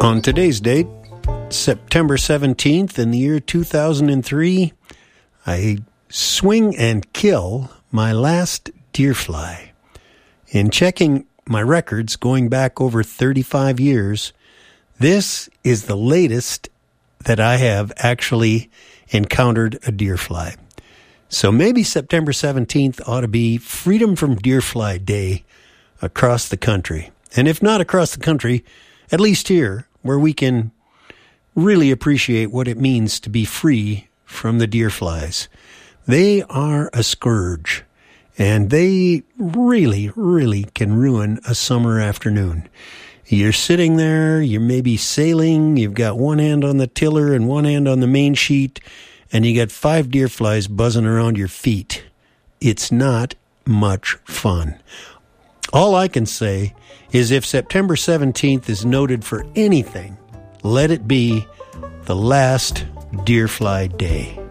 On today's date, September 17th in the year 2003, I swing and kill my last deer fly. In checking my records going back over 35 years, this is the latest that I have actually encountered a deer fly. So maybe September 17th ought to be Freedom from Deer Fly Day across the country. And if not across the country, at least here, where we can really appreciate what it means to be free from the deer flies. They are a scourge, and they really, really can ruin a summer afternoon. You're sitting there, you're maybe sailing, you've got one hand on the tiller and one hand on the main sheet, and you got 5 deer flies buzzing around your feet. It's not much fun. All I can say is if September 17th is noted for anything, let it be the last deer fly day.